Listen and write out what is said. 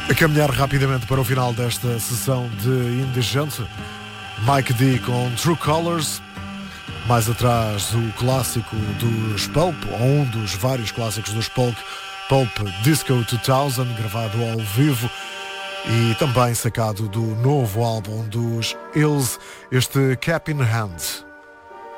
A caminhar rapidamente para o final desta sessão de Indigente, Mike D com True Colors, mais atrás o clássico dos Pulp, ou um dos vários clássicos dos Pulp Disco 2000, gravado ao vivo e também sacado do novo álbum dos Hills, este Cap in Hand.